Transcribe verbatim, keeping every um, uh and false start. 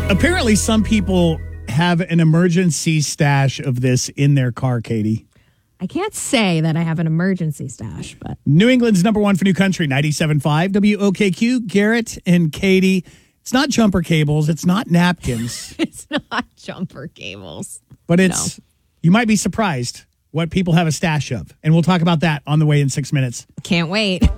Apparently, some people have an emergency stash of this in their car, Katie. I can't say that I have an emergency stash, but... New England's number one for new country, ninety-seven point five W O K Q. Garrett and Katie. It's not jumper cables. It's not napkins. It's not jumper cables. But it's, no. You might be surprised what people have a stash of. And we'll talk about that on the way in six minutes. Can't wait.